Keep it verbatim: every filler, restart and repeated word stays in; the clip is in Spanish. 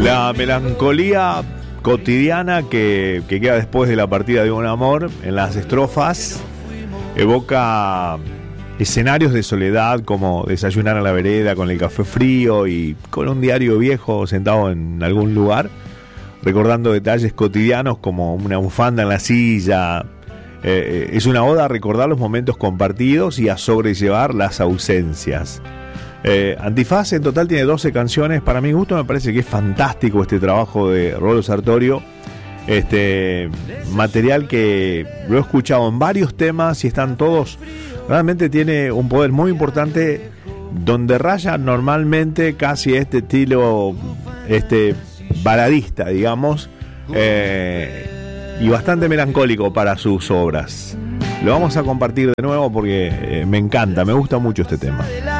La melancolía cotidiana que, que queda después de la partida de un amor en las estrofas evoca escenarios de soledad como desayunar a la vereda con el café frío y con un diario viejo sentado en algún lugar, recordando detalles cotidianos como una bufanda en la silla. Eh, es una oda a recordar los momentos compartidos y a sobrellevar las ausencias. Eh, Antifaz en total tiene doce canciones. Para mi gusto me parece que es fantástico este trabajo de Rolo Sartorio. Este material que lo he escuchado en varios temas y están todos, realmente tiene un poder muy importante, donde raya normalmente casi este estilo este baladista, digamos, eh, y bastante melancólico para sus obras. Lo vamos a compartir de nuevo porque eh, me encanta, me gusta mucho este tema.